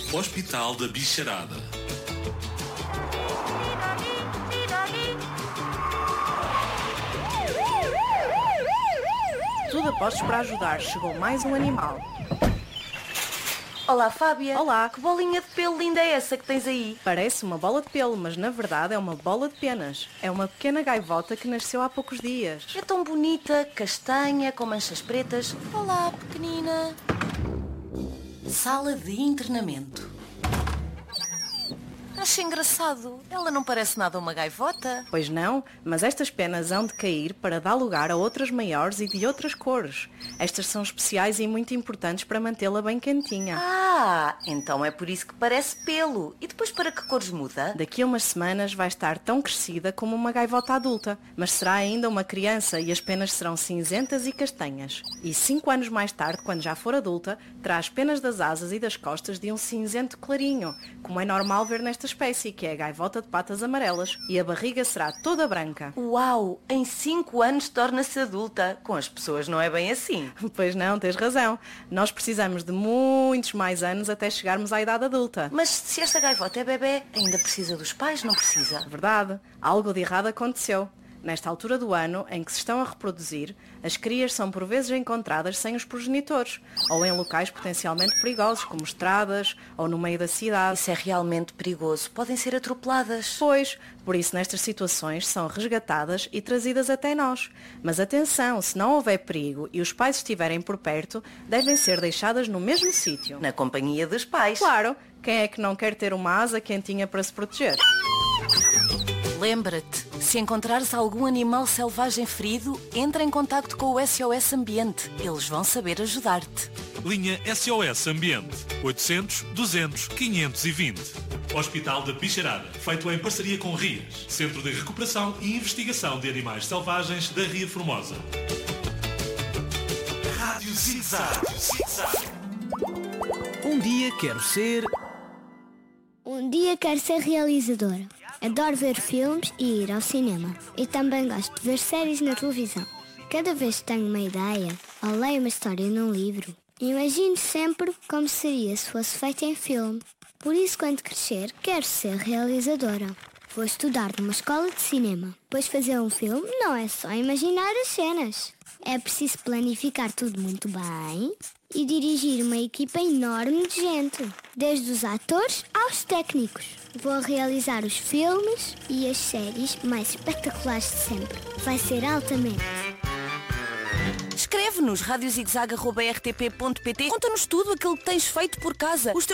Hospital da Bicharada. Tudo a postos para ajudar. Chegou mais um animal. Olá, Fábia. Olá. Que bolinha de pelo linda é essa que tens aí? Parece uma bola de pelo, mas na verdade é uma bola de penas. É uma pequena gaivota que nasceu há poucos dias. É tão bonita, castanha, com manchas pretas. Olá, pequenina. Sala de internamento. Acho engraçado. Ela não parece nada uma gaivota. Pois não, mas estas penas hão de cair para dar lugar a outras maiores e de outras cores. Estas são especiais e muito importantes para mantê-la bem quentinha. Ah, então é por isso que parece pelo. E depois para que cores muda? Daqui a umas semanas vai estar tão crescida como uma gaivota adulta, mas será ainda uma criança e as penas serão cinzentas e castanhas. E 5 anos mais tarde, quando já for adulta, terá as penas das asas e das costas de um cinzento clarinho, como é normal ver nesta espécie, que é a gaivota de patas amarelas, e a barriga será toda branca. Uau, em 5 anos torna-se adulta. Com as pessoas não é bem assim. Pois não, tens razão. Nós precisamos de muitos mais anos até chegarmos à idade adulta. Mas se esta gaivota é bebê, ainda precisa dos pais, não precisa? Verdade, algo de errado aconteceu. Nesta altura do ano, em que se estão a reproduzir, as crias são por vezes encontradas sem os progenitores, ou em locais potencialmente perigosos, como estradas ou no meio da cidade. Isso é realmente perigoso. Podem ser atropeladas. Pois, por isso nestas situações são resgatadas e trazidas até nós. Mas atenção, se não houver perigo e os pais estiverem por perto, devem ser deixadas no mesmo sítio. Na companhia dos pais. Claro, quem é que não quer ter uma asa quentinha para se proteger? Lembra-te, se encontrares algum animal selvagem ferido, entra em contacto com o SOS Ambiente. Eles vão saber ajudar-te. Linha SOS Ambiente. 800 200 520. Hospital da Bicharada. Feito em parceria com RIAS, Centro de Recuperação e Investigação de Animais Selvagens da Ria Formosa. Rádio Zig-Zag. Um dia quero ser... Um dia quero ser realizadora. Adoro ver filmes e ir ao cinema. E também gosto de ver séries na televisão. Cada vez que tenho uma ideia ou leio uma história num livro, imagino sempre como seria se fosse feita em filme. Por isso, quando crescer, quero ser realizadora. Vou estudar numa escola de cinema, pois fazer um filme não é só imaginar as cenas. É preciso planificar tudo muito bem e dirigir uma equipa enorme de gente, desde os atores aos técnicos. Vou realizar os filmes e as séries mais espetaculares de sempre. Vai ser altamente. Escreve-nos radiozigzag@rtp.pt. Conta-nos tudo aquilo que tens feito por casa.